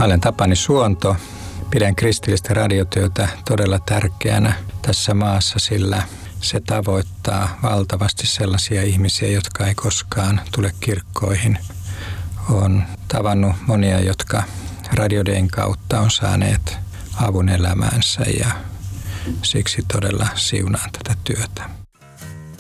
Mä olen Tapani Suonto. Pidän kristillistä radiotyötä todella tärkeänä tässä maassa, sillä se tavoittaa valtavasti sellaisia ihmisiä, jotka ei koskaan tule kirkkoihin. Olen tavannut monia, jotka radioiden kautta on saaneet avun elämäänsä ja siksi todella siunaan tätä työtä.